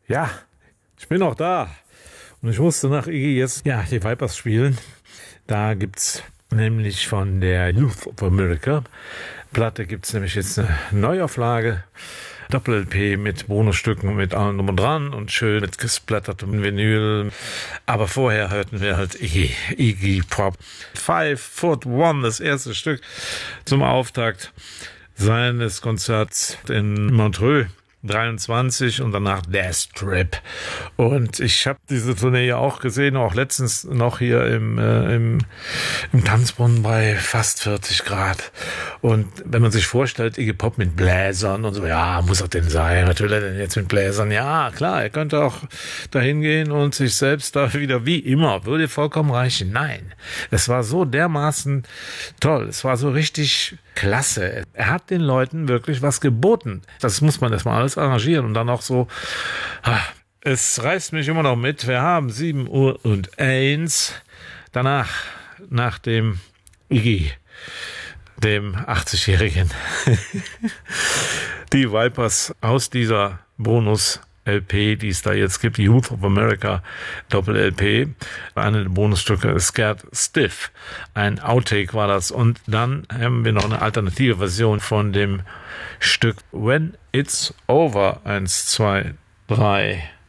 Ja, ich bin noch da. Und ich musste nach Iggy jetzt die Vipers spielen. Da gibt's nämlich von der Youth of America Platte gibt's nämlich jetzt eine Neuauflage. Doppel-LP mit Bonusstücken, mit allem drum und dran und schön mit gesplattertem Vinyl. Aber vorher hörten wir halt Iggy Pop. 5 Foot One, das erste Stück zum Auftakt seines Konzerts in Montreux 23 und danach Death Trip. Und ich habe diese Tournee ja auch gesehen, auch letztens noch hier im Tanzbrunnen bei fast 40 Grad. Und wenn man sich vorstellt, Iggy Pop mit Bläsern und so, ja, muss er denn sein? Was will er denn jetzt mit Bläsern? Ja, klar, er könnte auch dahin gehen und sich selbst da wieder, wie immer, würde vollkommen reichen. Nein, es war so dermaßen toll. Es war so richtig klasse. Er hat den Leuten wirklich was geboten. Das muss man erstmal alles arrangieren und dann auch so. Es reißt mich immer noch mit. Wir haben 7:01. Danach, nach dem Iggy, dem 80-Jährigen, die Vipers aus dieser Bonus-LP, die es da jetzt gibt, Youth of America Doppel-LP. Eine der Bonusstücke ist Scared Stiff. Ein Outtake war das. Und dann haben wir noch eine alternative Version von dem Stück When It's Over. 1, 2, 3.